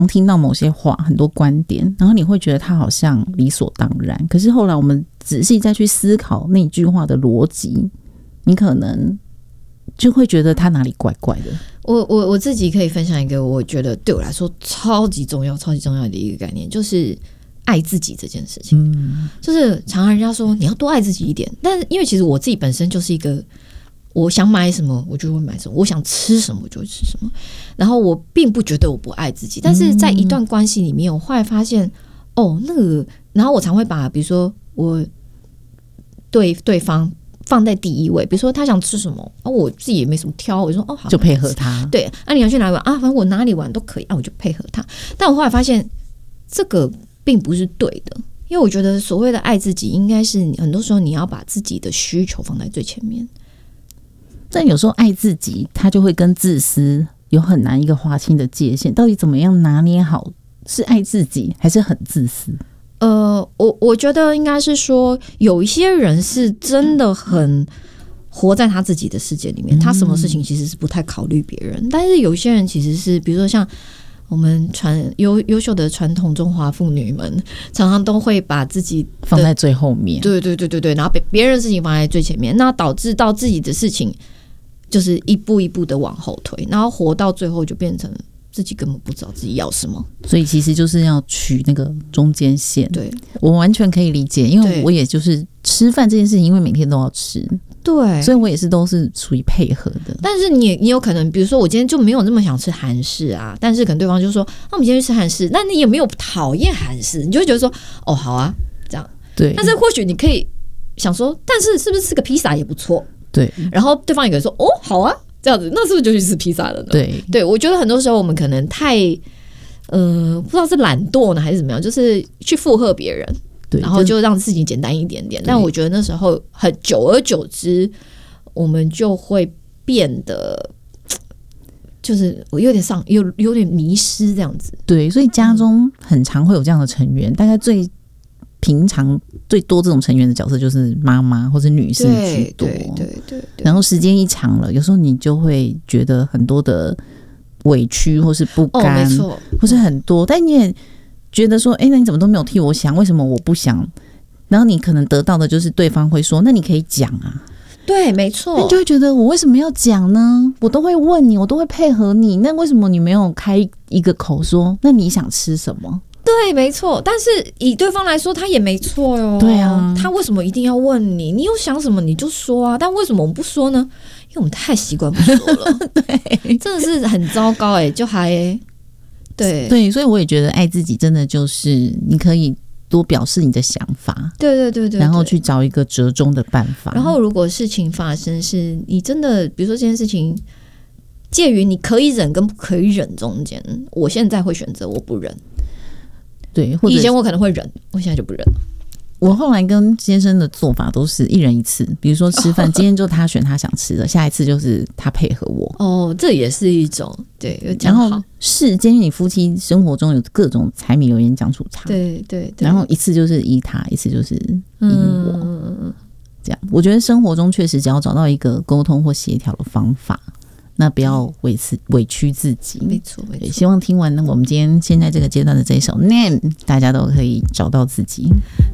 听到某些话很多观点，然后你会觉得它好像理所当然，可是后来我们仔细再去思考那句话的逻辑，你可能就会觉得它哪里怪怪的。 我自己可以分享一个我觉得对我来说超级重要的一个概念，就是爱自己这件事情。就是常常人家说你要多爱自己一点，但是因为其实我自己本身就是一个我想买什么我就会买什么，我想吃什么我就会吃什么，然后我并不觉得我不爱自己，但是在一段关系里面我后来发现那个，然后我常会把比如说我对方放在第一位，比如说他想吃什么我自己也没什么挑，我就说好就配合他。 对，你要去哪里玩反正我哪里玩都可以我就配合他。但我后来发现这个并不是对的，因为我觉得所谓的爱自己应该是很多时候你要把自己的需求放在最前面。 但有时候爱自己它就会跟自私有很难一个划清的界限，到底怎么样拿捏好，是爱自己还是很自私？ 我觉得应该是说有一些人是真的很活在他自己的世界里面，他什么事情其实是不太考虑别人，但是有些人其实是比如说像我们优秀的传统中华妇女们常常都会把自己放在最后面， 对，然后别人的事情放在最前面，那导致到自己的事情就是一步一步的往后推，然后活到最后就变成自己根本不知道自己要什么， 所以其实就是要取那个中间线。 对， 我完全可以理解，因为我也就是吃饭这件事情，因为每天都要吃， 对， 所以我也是都是属于配合的。 但是你有可能比如说我今天就没有那么想吃韩式啊，但是可能对方就说那我们今天去吃韩式，那你有没有讨厌韩式，你就会觉得说好啊这样。 对， 但是或许你可以想说但是是不是吃个披萨也不错， 对， 然后对方也可以说好啊这样子，那是不是就去吃披萨了呢？对，我觉得很多时候我们可能太不知道是懒惰呢还是怎么样，就是去附和别人，然后就让事情简单一点点。但我觉得那时候很久而久之，我们就会变得就是我有点迷失这样子。对， 所以家中很常会有这样的成员，大概最平常最多这种成员的角色就是妈妈或者女性居多。对，然后时间一长了，有时候你就会觉得很多的委屈或是不甘， 没错， 或是很多，但你也觉得说那你怎么都没有替我想，为什么我不想？然后你可能得到的就是对方会说那你可以讲啊。 对，没错， 你就会觉得我为什么要讲呢？我都会问你，我都会配合你，那为什么你没有开一个口说那你想吃什么？ 对，没错，但是以对方来说他也没错哟。 对啊， 他为什么一定要问你？你有想什么你就说啊，但为什么我们不说呢？因为我们太习惯不说了。对，真的是很糟糕就还对， 所以我也觉得爱自己真的就是你可以多表示你的想法， 对， 然后去找一个折中的办法。 然后如果事情发生是你真的比如说这件事情介于你可以忍跟不可以忍中间，我现在会选择我不忍。 对，或者以前我可能会忍，我现在就不忍。 我后来跟先生的做法都是一人一次，比如说吃饭，今天就他选他想吃的，下一次就是他配合我。 这也是一种对。 然后鉴于你夫妻生活中有各种柴米油盐酱醋茶， 对， 然后一次就是依他，一次就是依我，这样。我觉得生活中确实只要找到一个沟通或协调的方法，那不要委屈自己。 没错。 希望听完我们今天现在这个阶段的这一首 Name， 大家都可以找到自己。